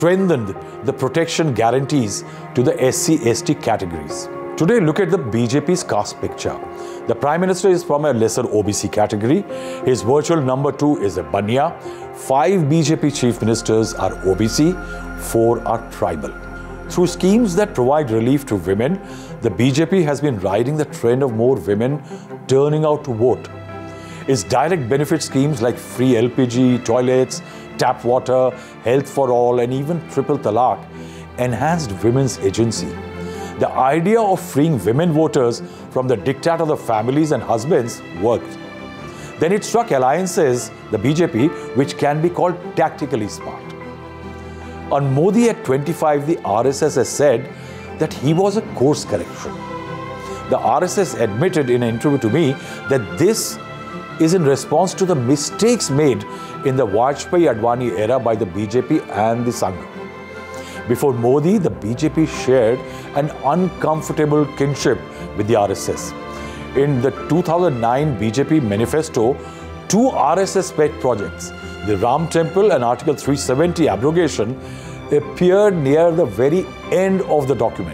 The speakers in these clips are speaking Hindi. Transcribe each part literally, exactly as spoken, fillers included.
strengthened the protection guarantees to the S C S T categories. Today, look at the B J P's caste picture. The Prime Minister is from a lesser O B C category. His virtual number two is a Banya. Five B J P chief ministers are O B C, four are tribal. Through schemes that provide relief to women, the B J P has been riding the trend of more women turning out to vote. Its direct benefit schemes like free L P G, toilets, tap water, health for all, and even triple talaq enhanced women's agency. The idea of freeing women voters from the diktat of the families and husbands worked. Then it struck alliances, the B J P, which can be called tactically smart. On Modi at twenty-five, the R S S has said that he was a course correction. The R S S admitted in an interview to me that this is in response to the mistakes made in the Vajpayee-Advani era by the B J P and the Sangh. Before Modi, the B J P shared an uncomfortable kinship with the R S S. In the two thousand nine B J P manifesto, two R S S pet projects, the Ram Temple and Article three seventy abrogation, appeared near the very end of the document.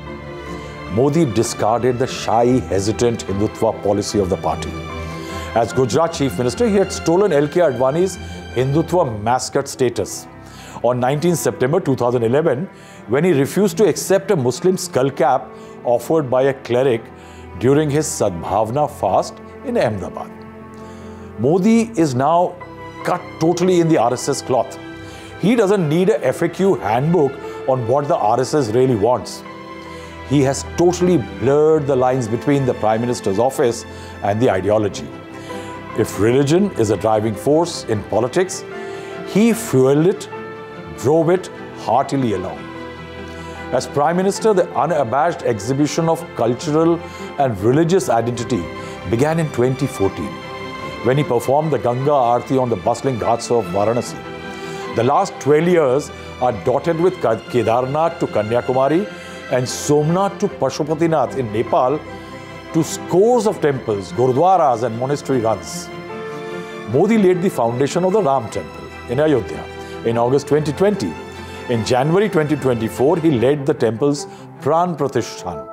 Modi discarded the shy, hesitant Hindutva policy of the party. As Gujarat Chief Minister, he had stolen L K Advani's Hindutva mascot status. On nineteenth September two thousand eleven, when he refused to accept a Muslim skull cap offered by a cleric during his Sadbhavna fast in Ahmedabad. Modi is now cut totally in the R S S cloth. He doesn't need a F A Q handbook on what the R S S really wants. He has totally blurred the lines between the Prime Minister's office and the ideology. If religion is a driving force in politics, he fueled it, drove it heartily along. As Prime Minister, the unabashed exhibition of cultural and religious identity began in twenty fourteen, when he performed the Ganga Aarti on the bustling ghats of Varanasi. The last twelve years are dotted with Kedarnath to Kanyakumari and Somnath to Pashupatinath in Nepal, to scores of temples, gurudwaras and monastery runs. Modi laid the foundation of the Ram Temple in Ayodhya in August twenty twenty. In January twenty twenty-four, he led the temple's Pran Pratishthan.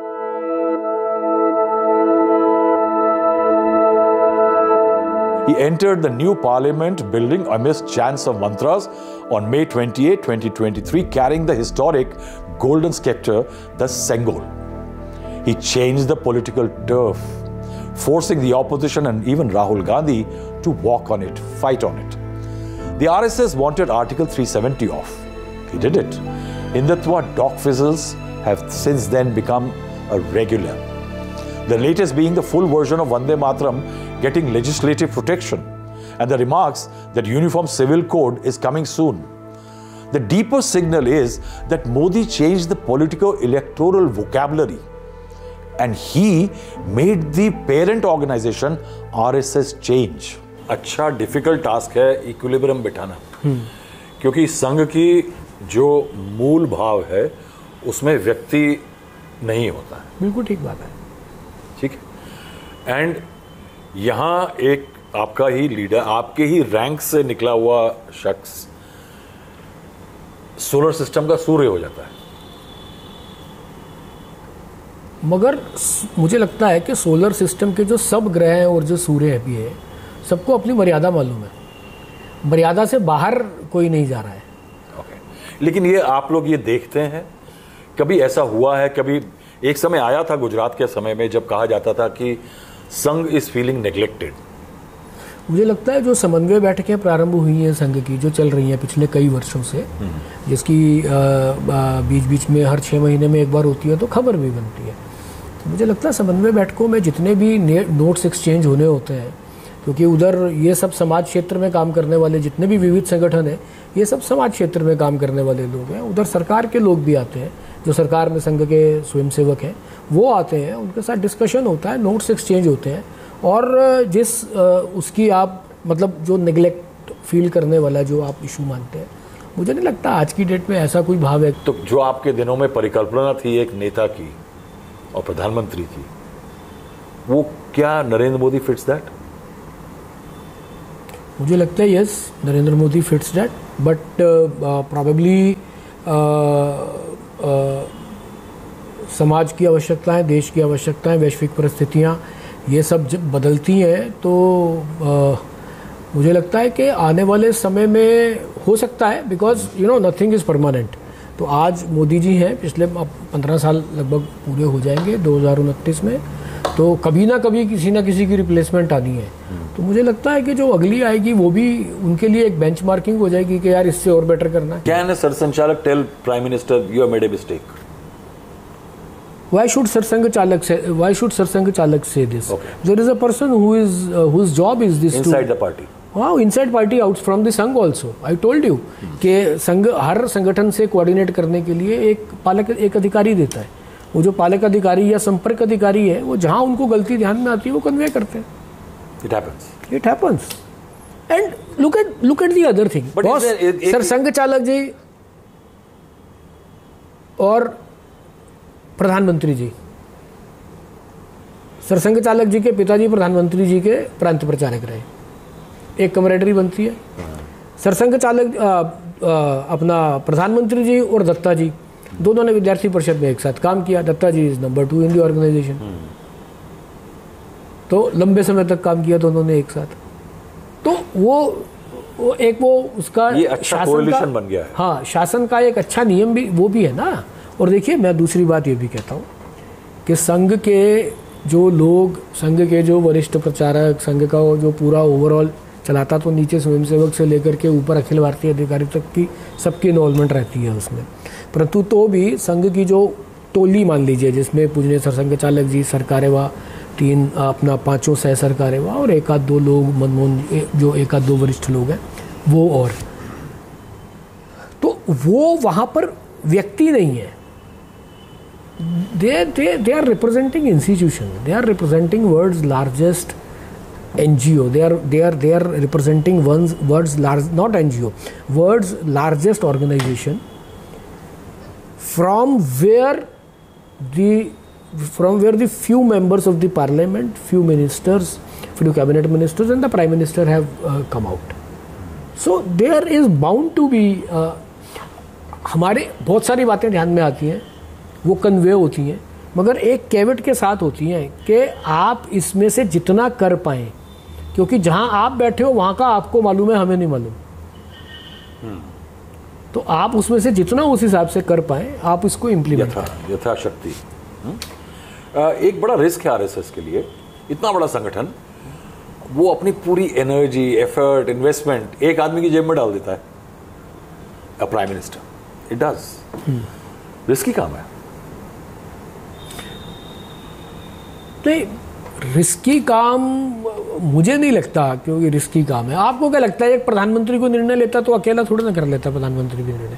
He entered the new parliament building amidst chants of mantras on May twenty-eighth, twenty twenty-three, carrying the historic golden scepter, the Sengol. He changed the political turf, forcing the opposition and even Rahul Gandhi to walk on it, fight on it. The R S S wanted Article three seventy off. He did it. Hindutva dog whistles have since then become a regular. The latest being the full version of Vande Mataram getting legislative protection, and the remarks that Uniform Civil Code is coming soon. The deeper signal is that Modi changed the political electoral vocabulary, and he made the parent organization R S S change. अच्छा डिफिकल्ट टास्क है इक्विलिब्रियम बिठाना, क्योंकि संघ की जो मूल भाव है उसमें व्यक्ति नहीं होता है. बिल्कुल ठीक बात है. ठीक है. एंड यहाँ एक आपका ही लीडर, आपके ही रैंक से निकला हुआ शख्स सोलर सिस्टम का सूर्य हो जाता है. मगर मुझे लगता है कि सोलर सिस्टम के जो सब ग्रह हैं और जो सूर्य भी है, सबको अपनी मर्यादा मालूम है. मर्यादा से बाहर कोई नहीं जा रहा है. okay. लेकिन ये आप लोग ये देखते हैं, कभी ऐसा हुआ है, कभी एक समय आया था गुजरात के समय में जब कहा जाता था कि संघ इज फीलिंग नेग्लेक्टेड. मुझे लगता है जो समन्वय बैठकें प्रारंभ हुई हैं संघ की, जो चल रही हैं पिछले कई वर्षों से, जिसकी बीच बीच में हर छः महीने में एक बार होती है तो खबर भी बनती है. तो मुझे लगता है समन्वय बैठकों में जितने भी नोट्स एक्सचेंज होने होते हैं, क्योंकि उधर ये सब समाज क्षेत्र में काम करने वाले जितने भी विविध संगठन हैं, ये सब समाज क्षेत्र में काम करने वाले लोग हैं. उधर सरकार के लोग भी आते हैं, जो सरकार में संघ के स्वयंसेवक हैं वो आते हैं, उनके साथ डिस्कशन होता है, नोट्स एक्सचेंज होते हैं. और जिस उसकी आप मतलब जो नेग्लेक्ट फील करने वाला जो आप इशू मानते हैं, मुझे नहीं लगता आज की डेट में ऐसा कोई भाव है. तो जो आपके दिनों में परिकल्पना थी एक नेता की और प्रधानमंत्री की, वो क्या नरेंद्र मोदी फिट्स दैट? मुझे लगता है yes, Narendra Modi fits that, but probably समाज की आवश्यकताएं, देश की आवश्यकताएं, वैश्विक परिस्थितियां ये सब जब बदलती हैं तो uh, मुझे लगता है कि आने वाले समय में हो सकता है, because you know nothing is permanent. तो आज मोदी जी हैं, पिछले अब पंद्रह साल लगभग पूरे हो जाएंगे दो हज़ार उनतीस में, तो कभी ना कभी किसी ना किसी की रिप्लेसमेंट आनी है। तो मुझे लगता है कि जो अगली आएगी वो भी उनके लिए एक बेंचमार्किंग हो जाएगी कि यार इससे और बेटर करना है। कैन अ सरसंघचालक tell prime minister you have made a mistake? Why should Sarsang Chalak say? Why should Sarsang Chalak say this? Okay. There is a person who is uh, whose job is this. Inside to, the party. Wow, inside party, out from the संघ also. I told you कि संघ हर संगठन से कोऑर्डिनेट करने के लिए एक पालक एक अधिकारी देता है। वो जो पालक अधिकारी या संपर्क अधिकारी है, वो जहाँ उनको गलती ध्यान में आती है वो कन्वे करते हैं। It happens. It happens. And look at look at the other thing. But Boss, is there- एक- सर एक- संघ चालक जी और प्रधानमंत्री जी, सरसंघ चालक जी के पिताजी प्रधानमंत्री जी के प्रांत प्रचारक रहे, एक कमरेडरी बनती है। सरसंघ चालक आ, आ, अपना प्रधानमंत्री जी और दत्ता जी दोनों ने विद्यार्थी परिषद में एक साथ काम किया। दत्ता जी is number two in the organisation, तो लंबे समय तक काम किया दोनों ने एक साथ। तो वो, वो एक वो उसका ये अच्छा शासन coalition का, बन गया है। हाँ, शासन का एक अच्छा नियम भी वो भी है ना। और देखिए, मैं दूसरी बात ये भी कहता हूँ कि संघ के जो लोग, संघ के जो वरिष्ठ प्रचारक, संघ का जो पूरा ओवरऑल चलाता, तो नीचे स्वयंसेवक से लेकर के ऊपर अखिल भारतीय अधिकारी तक की सबकी इन्वॉल्वमेंट रहती है उसमें। परंतु तो भी संघ की जो टोली मान लीजिए, जिसमें पूजनीय सरसंघ चालक जी, सरकारेवा, तीन अपना पांचों सह सरकारेवा और एक आध दो लोग मनमोहन, जो एक आध दो वरिष्ठ लोग हैं वो, और तो वो वहाँ पर व्यक्ति नहीं है। They, they, they are representing institution. They are representing world's largest N G O. They are, they are, they are representing one's, world's large, not N G O, world's largest organization, from where the, from where the few members of the parliament, few ministers, few cabinet ministers and the prime minister have uh, come out. So there is bound to be, uh, हमारे बहुत सारी बातें ध्यान में आती हैं, वो कन्वे होती हैं, मगर एक कैवेट के साथ होती हैं कि आप इसमें से जितना कर पाएँ, क्योंकि जहां आप बैठे हो वहां का आपको मालूम है, हमें नहीं मालूम। तो आप उसमें से जितना उस हिसाब से कर पाएँ, आप इसको इम्प्लीमेंट करें यथाशक्ति। एक बड़ा रिस्क है आरएसएस के लिए, इतना बड़ा संगठन, वो अपनी पूरी एनर्जी, एफर्ट, इन्वेस्टमेंट एक आदमी की जेब में डाल देता है, a prime minister. It does, risky काम है। तो रिस्की काम मुझे नहीं लगता, क्योंकि रिस्की काम है। आपको क्या लगता है, एक प्रधानमंत्री को निर्णय लेता तो अकेला थोड़ा ना कर लेता प्रधानमंत्री भी निर्णय?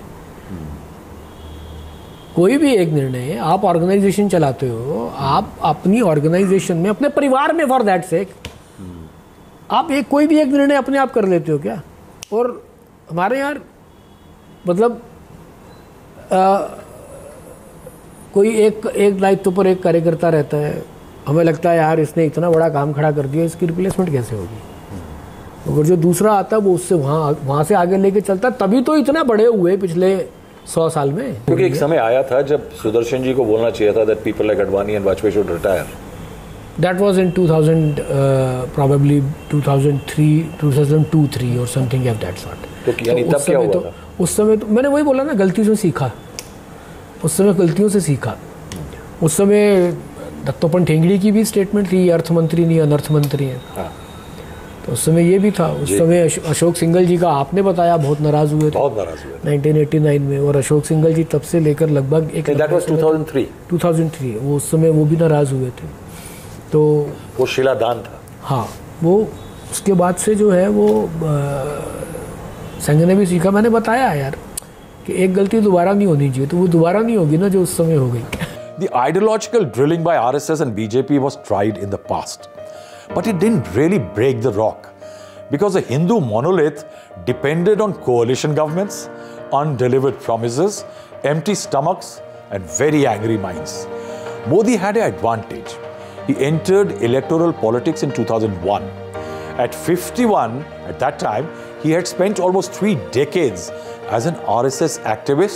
कोई भी एक निर्णय है, आप ऑर्गेनाइजेशन चलाते हो, आप अपनी ऑर्गेनाइजेशन में, अपने परिवार में, फॉर दैट सेक, आप एक कोई भी एक निर्णय अपने आप कर लेते हो क्या? और हमारे यार मतलब आ, कोई एक एक दायित्व पर एक कार्यकर्ता रहता है, हमें लगता है यार इसने इतना बड़ा काम खड़ा कर दिया, इसकी रिप्लेसमेंट कैसे होगी? अगर जो दूसरा आता है वो उससे वहाँ वहाँ से आगे लेके चलता, तभी तो इतना बड़े हुए पिछले सौ साल में। क्योंकि एक समय आया था जब सुदर्शन जी को बोलना चाहिए था that people like Advani and Vajpayee should retire. That was in two thousand, uh, probably two thousand three, two thousand two, three or something of that sort. तो यानी तब क्या हुआ था? उस समय तो मैंने वही बोला ना, गलती से सीखा, उस समय गलतियों से सीखा। उस समय दत्तोपंत ठेंगड़ी की भी स्टेटमेंट थी, अर्थ मंत्री नहीं अनर्थ मंत्री है। हाँ। तो उस समय ये भी था। उस समय अशोक सिंघल जी का आपने बताया बहुत नाराज हुए थे, बहुत नाराज हुए नाइनटीन एटी नाइन में, और अशोक सिंघल जी तब से लेकर लगभग एक that was two thousand three two thousand three वो उस समय वो भी नाराज हुए थे। तो वो शिलादान था। हाँ, वो उसके बाद से जो है वो संघ ने भी सीखा। मैंने बताया यार कि एक गलती दोबारा नहीं होनी चाहिए, तो वो दोबारा नहीं होगी ना जो उस समय हो गई। The ideological drilling by R S S and B J P was tried in the past, but it didn't really break the rock because the Hindu monolith depended on coalition governments, undelivered promises, empty stomachs, and very angry minds. Modi had an advantage. He entered electoral politics in two thousand one At fifty-one, at that time, he had spent almost three decades as an R S S activist